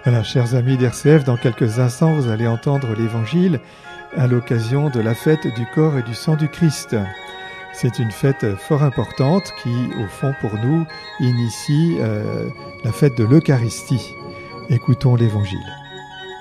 Voilà, chers amis d'RCF, dans quelques instants, vous allez entendre l'Évangile à l'occasion de la fête du corps et du sang du Christ. C'est une fête fort importante qui, au fond, pour nous, initie la fête de l'Eucharistie. Écoutons l'Évangile.